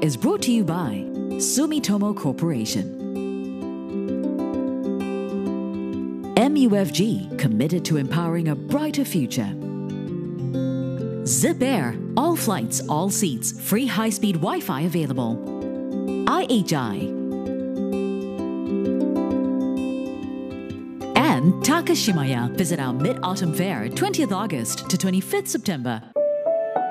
is brought to you by Sumitomo Corporation. MUFG, committed to empowering a brighter future. Zip Air, all flights, all seats, free high-speed Wi-Fi available. IHI. And Takashimaya. Visit our Mid-Autumn Fair, 20th August to 25th September.